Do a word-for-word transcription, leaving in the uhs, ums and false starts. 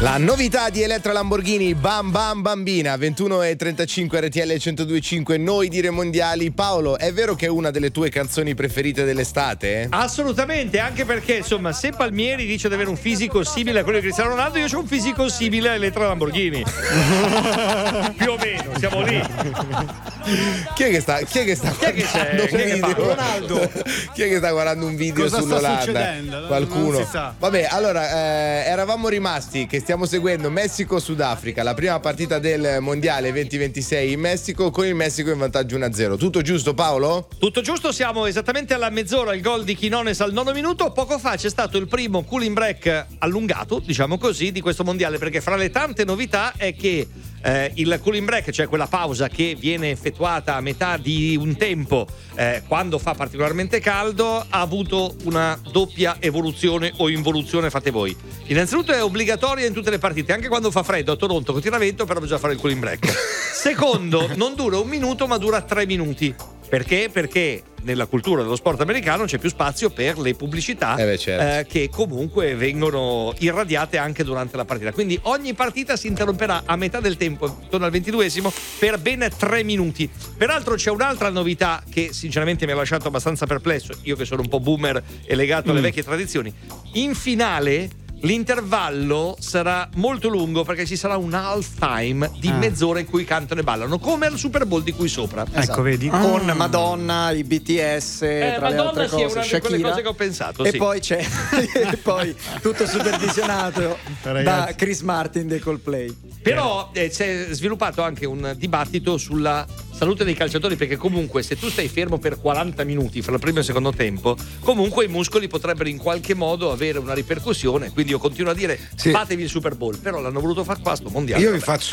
La novità di Elettra Lamborghini, Bam Bam Bambina, ventuno e trentacinque R T L centodue e cinque, noi dire mondiali. Paolo, è vero che è una delle tue canzoni preferite dell'estate? Assolutamente, anche perché insomma, se Palmieri dice di avere un fisico simile a quello di Cristiano Ronaldo, io ho un fisico simile a Elettra Lamborghini. Più o meno, siamo lì. Chi è che sta, chi è che sta Chi è che guardando c'è? Chi è che un fa? video? Ronaldo. Chi è che sta guardando un video Cosa sta sull'Olanda? succedendo? Qualcuno? Non si sa. Vabbè, allora eh, eravamo rimasti che stiamo seguendo Messico-Sudafrica, la prima partita del mondiale duemilaventisei in Messico, con il Messico in vantaggio uno a zero. Tutto giusto, Paolo? Tutto giusto, siamo esattamente alla mezz'ora, il gol di Quinones al nono minuto. Poco fa c'è stato il primo cooling break allungato, diciamo così, di questo mondiale, perché fra le tante novità è che eh, il cooling break, cioè quella pausa che viene effettuata a metà di un tempo eh, quando fa particolarmente caldo, ha avuto una doppia evoluzione o involuzione, fate voi. Innanzitutto è obbligatoria in tutte le partite, anche quando fa freddo a Toronto con tira vento, però bisogna fare il cooling break. Secondo, non dura un minuto ma dura tre minuti. Perché? Perché nella cultura dello sport americano c'è più spazio per le pubblicità eh beh, certo. eh, che comunque vengono irradiate anche durante la partita. Quindi ogni partita si interromperà a metà del tempo, intorno al ventiduesimo, per ben tre minuti. Peraltro c'è un'altra novità che sinceramente mi ha lasciato abbastanza perplesso, io che sono un po' boomer e legato alle Mm. vecchie tradizioni. In finale l'intervallo sarà molto lungo perché ci sarà un half time di Ah. mezz'ora in cui cantano e ballano, come al Super Bowl di cui sopra. Ecco, vedi. Con Madonna, i B T S, Eh, tra le Madonna altre sì, è cose, una di quelle Shakira. cose che ho pensato. E sì. poi c'è e poi tutto supervisionato da Ragazzi. Chris Martin dei Coldplay. Però eh, si è sviluppato anche un dibattito sulla salute dei calciatori, perché comunque se tu stai fermo per quaranta minuti fra il primo e il secondo tempo, comunque i muscoli potrebbero in qualche modo avere una ripercussione. Quindi io continuo a dire Sì. fatevi il Super Bowl, però l'hanno voluto fare qua sto mondiale. Io vi vabbè. faccio